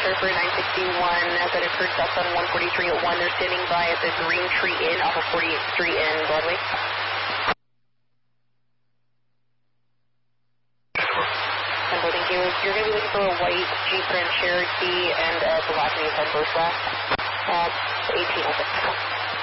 Surfer 961 that occurred south on 143 at 1. They're standing by at the Green Tree Inn off of 48th Street in Broadway. Thank you. You're going to be looking for a white Jeep Grand Cherokee and a black Nissan Versa. 1806.